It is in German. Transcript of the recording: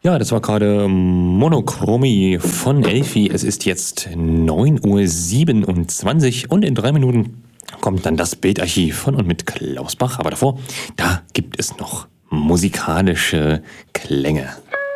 Ja, das war gerade Monochromie von Elfi. Es ist jetzt 9:27 Uhr und in 3 Minuten kommt dann das Bildarchiv von und mit Klaus Bach. Aber davor, da gibt es noch musikalische Klänge.